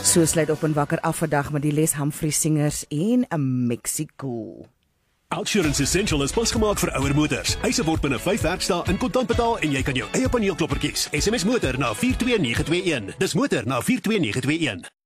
So sluit op en wakker af vandag met die Les Humphrey Singers en 'n Mexico. Outsurance Essential is pas gemaak vir ouer motors. Eise word binne 5 werkdae in kontant betaal en jy kan jou eie paneelklopper kies. SMS motor na 42921. Dis motor na 42921.